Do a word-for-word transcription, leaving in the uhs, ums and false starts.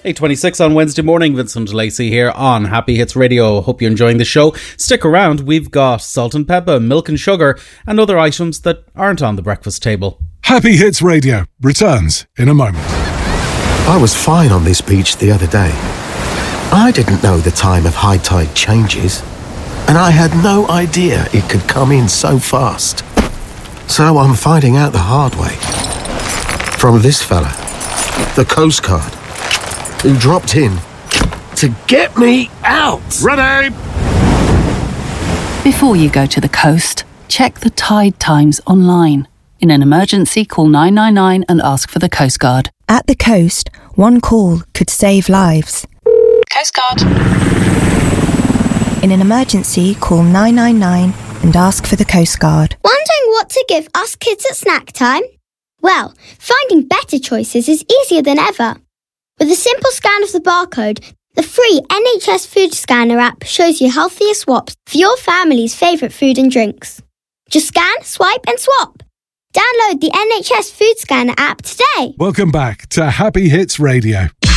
eight twenty-six on Wednesday morning, Vincent Lacey here on Happy Hits Radio. Hope you're enjoying the show. Stick around, we've got salt and pepper, milk and sugar, and other items that aren't on the breakfast table. Happy Hits Radio returns in a moment. I was fine on this beach the other day. I didn't know the time of high tide changes, and I had no idea it could come in so fast. So I'm finding out the hard way. From this fella, the Coast Guard, who dropped in to get me out. Ready! Before you go to the coast, check the tide times online. In an emergency, call nine nine nine and ask for the Coast Guard. At the coast, one call could save lives. Coast Guard. In an emergency, call nine nine nine and ask for the Coast Guard. Wondering what to give us kids at snack time? Well, finding better choices is easier than ever. With a simple scan of the barcode, the free N H S Food Scanner app shows you healthier swaps for your family's favourite food and drinks. Just scan, swipe and swap. Download the N H S Food Scanner app today. Welcome back to Happy Hits Radio.